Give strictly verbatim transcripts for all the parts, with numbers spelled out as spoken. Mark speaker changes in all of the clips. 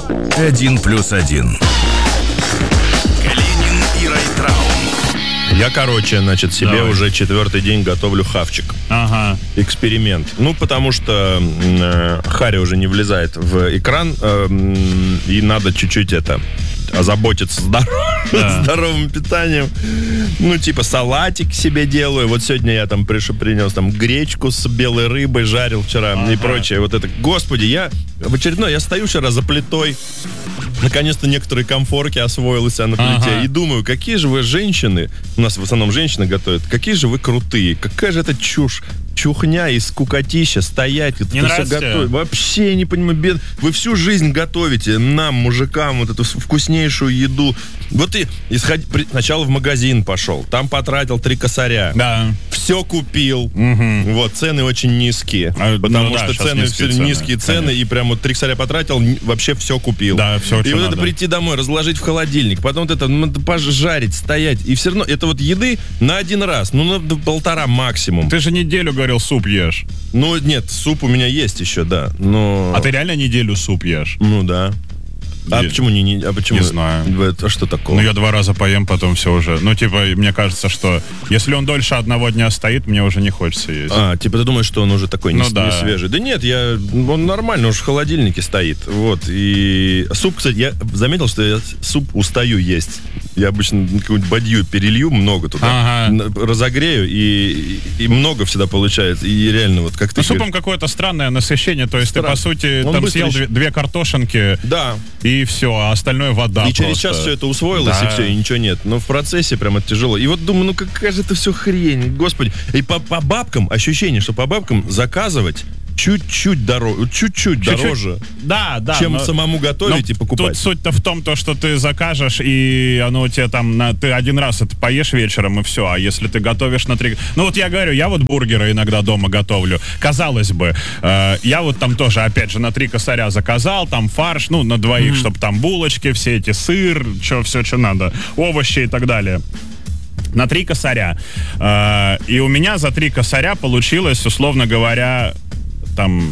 Speaker 1: Один плюс один. Калинин и Райтрау.
Speaker 2: Я, короче, значит, себе
Speaker 3: Давай.
Speaker 2: уже четвертый день готовлю хавчик.
Speaker 3: Ага.
Speaker 2: Эксперимент. Ну, потому что э, Харри уже не влезает в экран, э, и надо чуть-чуть это озаботиться здоров...
Speaker 3: Да.
Speaker 2: здоровым питанием. Ну, типа салатик себе делаю. Вот сегодня я там пришел, принес там гречку с белой рыбой, жарил вчера
Speaker 3: Ага.
Speaker 2: и прочее. Вот это. Господи, я в очередной, я стою вчера за плитой. Наконец-то некоторые комфорки освоил себя на плите.
Speaker 3: Ага.
Speaker 2: И думаю, какие же вы женщины, у нас в основном женщины готовят, какие же вы крутые, какая же это чушь, чухня и скукотища стоять, это
Speaker 3: Не
Speaker 2: всё
Speaker 3: нравится тебе?
Speaker 2: готовить. Вообще не понимаю, бед... вы всю жизнь готовите нам, мужикам, вот эту вкуснейшую еду. Вот и исход... при- сначала в магазин пошел, там потратил три косаря.
Speaker 3: Да.
Speaker 2: Все купил.
Speaker 3: Угу.
Speaker 2: Вот, цены очень низкие.
Speaker 3: А,
Speaker 2: потому
Speaker 3: ну да,
Speaker 2: что
Speaker 3: щас
Speaker 2: цены,
Speaker 3: низкие
Speaker 2: все
Speaker 3: цены,
Speaker 2: низкие цены,
Speaker 3: конечно.
Speaker 2: и прям вот три косаря потратил, н- вообще все купил.
Speaker 3: Да, всё,
Speaker 2: И
Speaker 3: что
Speaker 2: вот это
Speaker 3: надо.
Speaker 2: прийти домой, разложить в холодильник, потом вот это ну, надо пожарить, стоять. И все равно это вот еды на один раз, ну на полтора максимум.
Speaker 3: Ты же неделю говорил, суп ешь.
Speaker 2: Ну нет, суп у меня есть еще, да. Но...
Speaker 3: А ты реально неделю суп ешь?
Speaker 2: Ну да. А
Speaker 3: Я-
Speaker 2: почему не, не, а почему?
Speaker 3: Не знаю.
Speaker 2: Это что такое?
Speaker 3: Ну, я два раза поем, потом все уже. Ну, типа, мне кажется, что если он дольше одного дня стоит, мне уже не хочется есть.
Speaker 2: А, типа ты думаешь, что он уже такой не,
Speaker 3: Ну
Speaker 2: с-
Speaker 3: да.
Speaker 2: не свежий? Да нет, я, он нормально, он же в холодильнике стоит. Вот, и суп, кстати, я заметил, что я суп устаю есть. Я обычно какую-нибудь бадью перелью, много туда,
Speaker 3: Ага.
Speaker 2: н- разогрею, и, и, и много всегда получается. И реально, вот как ты
Speaker 3: Ну, супом
Speaker 2: говоришь-
Speaker 3: какое-то странное насыщение, то есть ты,
Speaker 2: Странно.
Speaker 3: по сути,
Speaker 2: Он
Speaker 3: там
Speaker 2: быстро
Speaker 3: съел
Speaker 2: еще-
Speaker 3: две, две картошинки,
Speaker 2: Да,
Speaker 3: и все, а остальное вода
Speaker 2: и через
Speaker 3: просто.
Speaker 2: час все это усвоилось,
Speaker 3: Да.
Speaker 2: и все, и ничего нет. Но в процессе прям это тяжело. И вот думаю, ну какая же это все хрень, господи. И по, по бабкам, ощущение, что по бабкам заказывать чуть-чуть дороже, чуть-чуть
Speaker 3: Чуть-чуть.
Speaker 2: дороже,
Speaker 3: Да, да.
Speaker 2: чем
Speaker 3: но-
Speaker 2: самому готовить
Speaker 3: но
Speaker 2: и покупать.
Speaker 3: Тут суть-то в том, то, что ты закажешь, и оно у тебя там, на, ты один раз это поешь вечером, и все. А если ты готовишь на три... Ну вот я говорю, я вот бургеры иногда дома готовлю. Казалось бы, э, я вот там тоже, опять же, на три косаря заказал, там фарш, ну, на двоих, mm-hmm. чтобы там булочки, все эти сыр, что, все, что надо, овощи и так далее. На три косаря. Э, и у меня за три косаря получилось, условно говоря, там...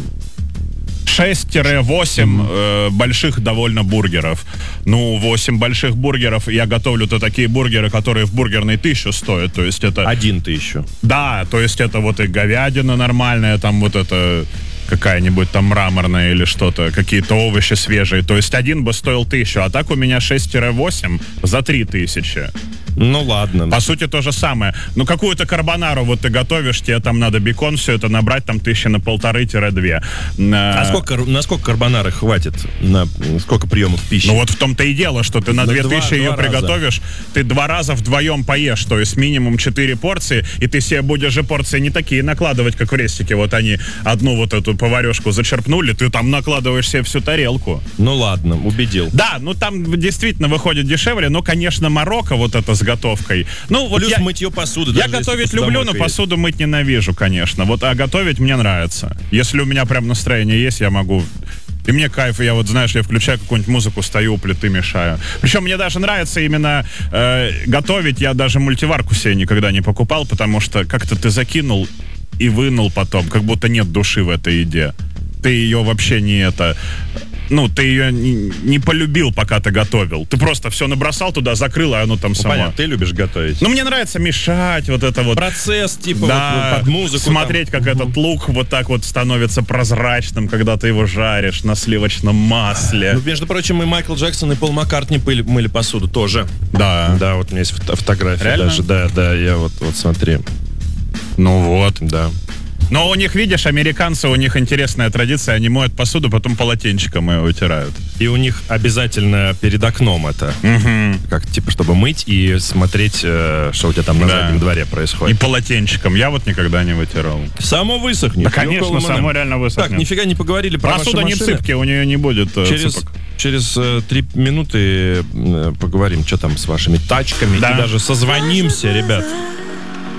Speaker 3: шесть-восемь э, больших довольно бургеров. Ну, восемь больших бургеров. Я готовлю-то такие бургеры, которые в бургерной тысячу стоят. То есть это...
Speaker 2: Один ты еще.
Speaker 3: Да, то есть это вот и говядина нормальная, там вот это... какая-нибудь там мраморная или что-то, какие-то овощи свежие. То есть один бы стоил тысячу, а так у меня шесть-восемь за три тысячи.
Speaker 2: Ну ладно.
Speaker 3: По сути, то же самое. Ну, какую-то карбонару вот ты готовишь, тебе там надо бекон, все это набрать, там тысячи на полторы-две.
Speaker 2: А сколько, на сколько карбонары хватит? На сколько приемов пищи?
Speaker 3: Ну вот в том-то и дело, что ты на
Speaker 2: На
Speaker 3: две
Speaker 2: два-
Speaker 3: тысячи ее
Speaker 2: два раза.
Speaker 3: приготовишь, ты два раза вдвоем поешь, то есть минимум четыре порции, и ты себе будешь же порции не такие накладывать, как в рестике. Вот они одну вот эту поварешку зачерпнули, ты там накладываешь себе всю тарелку.
Speaker 2: Ну ладно, убедил.
Speaker 3: Да, ну там действительно выходит дешевле, но, конечно, Марокко вот это с готовкой. Ну, вот
Speaker 2: Плюс
Speaker 3: я,
Speaker 2: мытье посуды.
Speaker 3: я
Speaker 2: даже если
Speaker 3: готовить люблю, но
Speaker 2: посудомойка есть.
Speaker 3: посуду мыть ненавижу, конечно. Вот, а готовить мне нравится. Если у меня прям настроение есть, я могу... И мне кайф, я вот, знаешь, я включаю какую-нибудь музыку, стою у плиты, мешаю. Причем мне даже нравится именно э, готовить. Я даже мультиварку себе никогда не покупал, потому что как-то ты закинул и вынул потом, как будто нет души в этой еде. Ты ее вообще не это... Ну, ты ее не, не полюбил, пока ты готовил. Ты просто все набросал туда, закрыл, а оно там
Speaker 2: Ну,
Speaker 3: само.
Speaker 2: понятно, ты любишь готовить.
Speaker 3: Ну, мне нравится мешать, вот это вот.
Speaker 2: Процесс, типа,
Speaker 3: Да,
Speaker 2: вот, под музыку.
Speaker 3: смотреть,
Speaker 2: там.
Speaker 3: как этот лук вот так вот становится прозрачным, когда ты его жаришь на сливочном масле.
Speaker 2: Ну, между прочим, и Майкл Джексон, и Пол Маккартни мыли, мыли посуду тоже.
Speaker 3: Да.
Speaker 2: Да, вот у меня есть фото- фотография
Speaker 3: Реально?
Speaker 2: даже. Да, да, я вот, вот смотри.
Speaker 3: Ну вот.
Speaker 2: Да.
Speaker 3: Но у них, видишь, американцы, у них интересная традиция, они моют посуду, потом полотенчиком ее вытирают.
Speaker 2: И у них обязательно перед окном это.
Speaker 3: Угу.
Speaker 2: Как, типа, чтобы мыть и смотреть, э, что у тебя там на
Speaker 3: Да.
Speaker 2: заднем дворе
Speaker 3: И
Speaker 2: происходит.
Speaker 3: полотенчиком. Я вот никогда не вытирал.
Speaker 2: Само высохнет.
Speaker 3: Да, конечно,
Speaker 2: Ёкало
Speaker 3: само
Speaker 2: моно.
Speaker 3: реально высохнет.
Speaker 2: Так, нифига не поговорили про
Speaker 3: Посуда
Speaker 2: ваши
Speaker 3: не
Speaker 2: машины.
Speaker 3: цыпки, у нее не будет э,
Speaker 2: Через,
Speaker 3: цыпок.
Speaker 2: через э, три минуты э, поговорим, что там с вашими тачками.
Speaker 3: Да.
Speaker 2: И даже созвонимся, ребят.